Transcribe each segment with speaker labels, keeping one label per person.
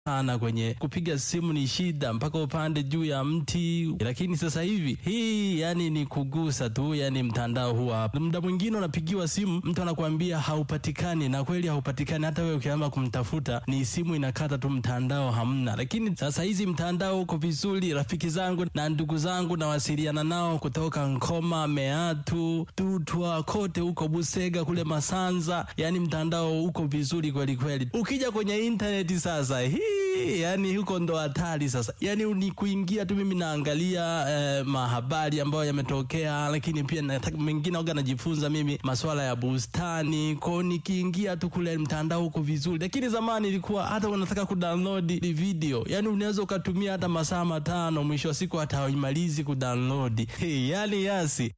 Speaker 1: sana kwenye kupiga simu ni shida mpaka upande juu ya mti, lakini sasa hivi hii yani ni kugusa tu, yani mtandao huwa hapa. Muda mwingine unapigiwa simu mtu anakuambia haupatikani, na kweli haupatikani. Hata wewe ukianza kumtafuta ni simu inakata tu, mtandao hamna. Lakini sasa hizi mtandao uko vizuri. Rafiki zangu na ndugu zangu nawasiliana nao kutoka Nkoma, Meatu, Tutwa, kote huko Busega kule Masanza, yani mtandao uko vizuri kweli kweli. Ukija kwenye internet sasa yani huko ndo hatari sasa. Yani ni kuingia tu, mimi naangalia mahabari ambayo yametokea, lakini pia nataka mengine waga najifunza mimi masuala ya bustani. Kwa nikiingia tu kule mtandao uko vizuri. Lakini zamani ilikuwa hata unataka kudownload video, yani unaweza ukatumia hata masaa 5, mwisho wa siku hata haimalizi kudownload. Yani yasi.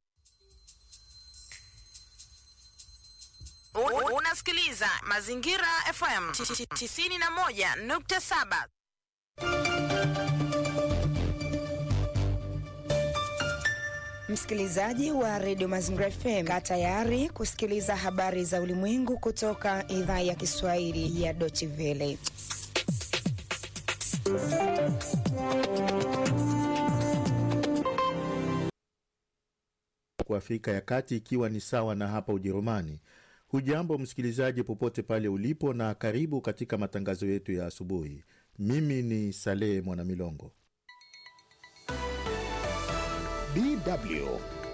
Speaker 2: Unasikiliza Mazingira FM 91.7.
Speaker 3: Msikilizaji wa Radio Mazingira FM, kaa tayari kusikiliza habari za ulimwengu kutoka idhaa ya Kiswahili ya Deutsche Welle.
Speaker 4: Kwa Afrika ya Kati ikiwa ni sawa na hapa Ujerumani. Hujambo msikilizaji popote pale ulipo, na karibu katika matangazo yetu ya asubuhi. Mimi ni Saleh Mwanamilongo.
Speaker 5: DW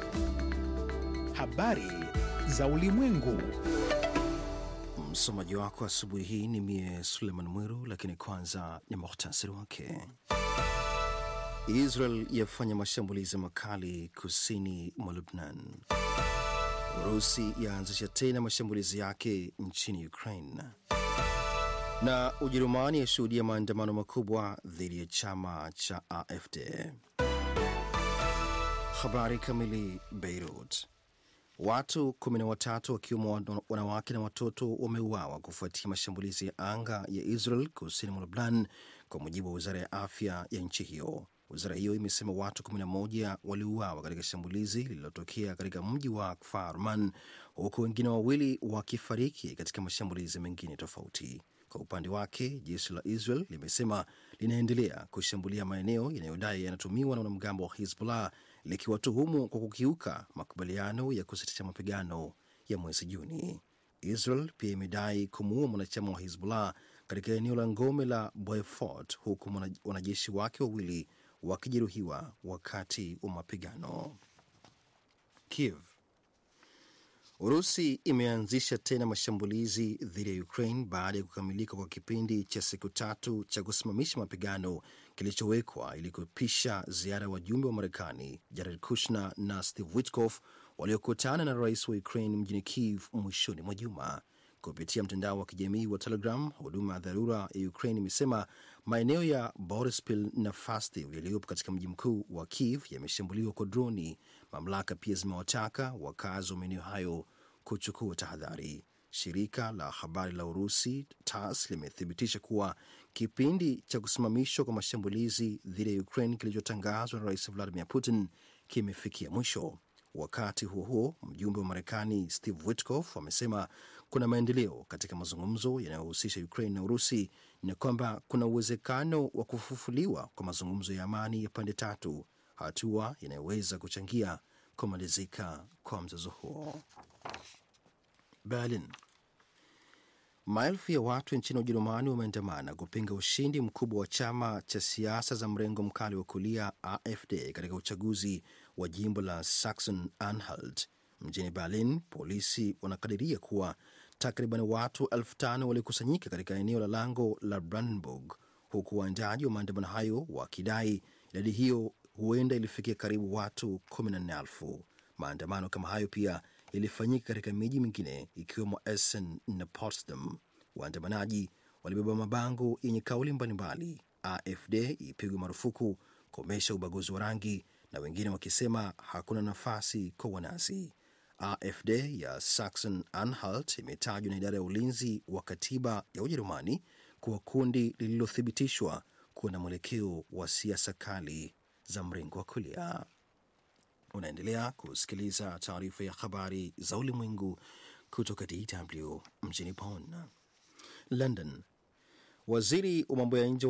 Speaker 5: Habari za ulimwengu.
Speaker 6: Msomaji wako asubuhi hii ni mie Suleiman Mwiru, lakini kwanza ni muhtasari wake. Israel yafanya mashambulizi makali kusini mwa Lebanon. Urusi yaanzisha tena mashambulizi yake nchini Ukraine. Na Ujerumani yashuhudia maandamano makubwa dhidi ya chama cha AfD. Habari kamili. Beirut. Watu 13 wakiwemo wanawake na watoto wameuawa kufuatia mashambulizi ya anga ya Israel kusini mwa Lebanon, kwa mujibu wa wizara ya afya ya nchi hiyo. Wizara hiyo imesema watu 11 waliuawa katika shambulizi lililotokea katika mji wa Kfar Arman, huku wengine 2 wakifariki katika mashambulizi mengine tofauti. Kwa upande wake, jeshi la Israel limesema linaendelea kushambulia maeneo yanayodai yanatumiwa na wanamgambo wa Hezbollah, likiwatuhumu kwa kukiuka makubaliano ya kusitisha mapigano ya mwezi Juni. Israel pia imedai kumuua mwanachama wa Hezbollah katika eneo la ngome la Beaufort, huku wanajeshi wake 2 wakijeruhiwa wakati wa mapigano. Kiev. Urusi imeanzisha tena mashambulizi dhidi ya Ukraine baada ya kukamilika kwa kipindi cha siku 3 cha kusimamisha mapigano kilichowekwa ili kupisha ziara ya wajumbe wa Marekani Jared Kushner na Steve Witkoff waliokutana na rais wa Ukraine mjini Kiev mwishoni mwa juma. Kupitia mtandao wa kijamii wa Telegram, huduma ya dharura ya Ukraine imesema maeneo ya Borispil na Fastiv yaliyopo katika mji mkuu wa Kiev yameshambuliwa kwa droni. Mamlaka pia zimewataka wakazi wa maeneo hayo kuchukua tahadhari. Shirika la habari la Urusi TASS limethibitisha kuwa kipindi cha kusimamishwa kwa mashambulizi dhidi ya Ukraine kilichotangazwa na Rais Vladimir Putin kimefikia mwisho. Wakati huo huo, mjumbe wa Marekani Steve Witkoff amesema kuna maendeleo katika mazungumzo yanayohusisha Ukraine na Urusi, na kwamba kuna uwezekano wa kufufuliwa kwa mazungumzo ya amani ya pande 3, hatua inayoweza kuchangia kumalizika kwa mzozo huo. Berlin. Maelfu ya watu nchini Ujerumani wameandamana kupinga ushindi mkubwa wa chama cha siasa za mrengo mkali wa kulia AfD katika uchaguzi wa jimbo la Sachsen-Anhalt. Mjini Berlin, polisi wanakadiria kuwa takriban watu 5,000 walikusanyika katika eneo la lango la Brandenburg, huku waandaji wa maandamano hayo wakidai idadi hiyo huenda ilifikia karibu watu 14,000. Maandamano kama hayo pia ilifanyika katika miji mingine ikiwemo Essen na Potsdam. Waandamanaji walibeba mabango yenye kauli mbalimbali: AfD ipigwe marufuku, komesha ubaguzi wa rangi, na wengine wakisema hakuna nafasi kwa wanazi. AfD ya Sachsen-Anhalt imetajwa na idara ya ulinzi wa katiba ya Ujerumani kuwa kundi lililothibitishwa kuwa na mwelekeo wa siasa kali za mrengo wa kulia. Unaendelea kusikiliza taarifa ya habari za ulimwengu kutoka DW mjini Bonn. London. Waziri wa mambo ya nje